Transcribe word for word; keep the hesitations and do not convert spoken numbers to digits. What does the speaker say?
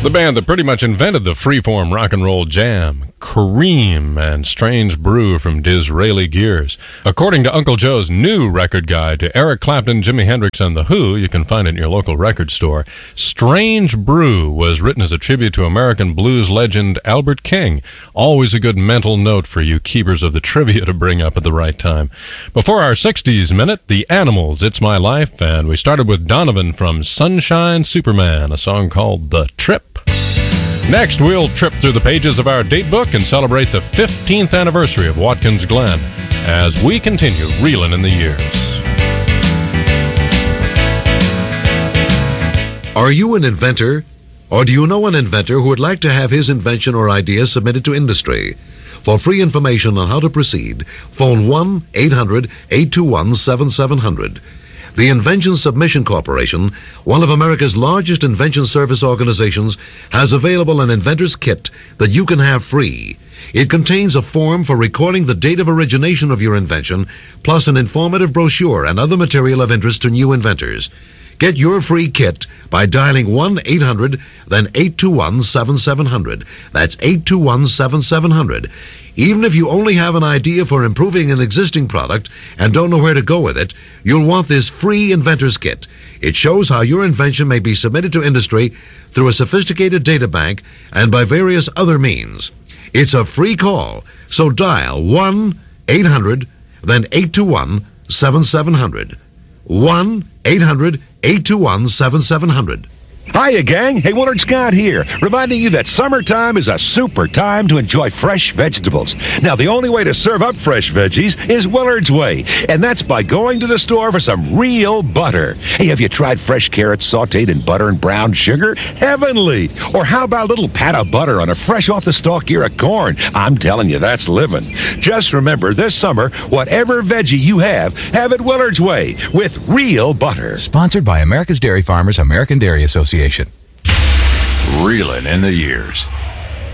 The band that pretty much invented the freeform rock and roll jam, Cream and Strange Brew from Disraeli Gears. According to Uncle Joe's new record guide to Eric Clapton, Jimi Hendrix, and The Who, you can find it in your local record store, Strange Brew was written as a tribute to American blues legend Albert King. Always a good mental note for you keepers of the trivia to bring up at the right time. Before our sixties Minute, The Animals, It's My Life, and we started with Donovan from Sunshine Superman, a song called The Trip. Next, we'll trip through the pages of our date book and celebrate the fifteenth anniversary of Watkins Glen as we continue reeling in the years. Are you an inventor? Or do you know an inventor who would like to have his invention or idea submitted to industry? For free information on how to proceed, phone one eight hundred eight two one seven seven zero zero. The Invention Submission Corporation, one of America's largest invention service organizations, has available an inventor's kit that you can have free. It contains a form for recording the date of origination of your invention, plus an informative brochure and other material of interest to new inventors. Get your free kit by dialing one eight hundred, then eight two one seven seven zero zero. That's eight two one seven seven zero zero. Even if you only have an idea for improving an existing product and don't know where to go with it, you'll want this free inventor's kit. It shows how your invention may be submitted to industry through a sophisticated data bank and by various other means. It's a free call, so dial one eight hundred, then eight two one seven seven zero zero. one eight hundred eight two one seven seven zero zero. Hiya, gang. Hey, Willard Scott here, reminding you that summertime is a super time to enjoy fresh vegetables. Now, the only way to serve up fresh veggies is Willard's Way, and that's by going to the store for some real butter. Hey, have you tried fresh carrots sautéed in butter and brown sugar? Heavenly! Or how about a little pat of butter on a fresh off-the-stalk ear of corn? I'm telling you, that's living. Just remember, this summer, whatever veggie you have, have it Willard's Way with real butter. Sponsored by America's Dairy Farmers, American Dairy Association. Reeling in the years.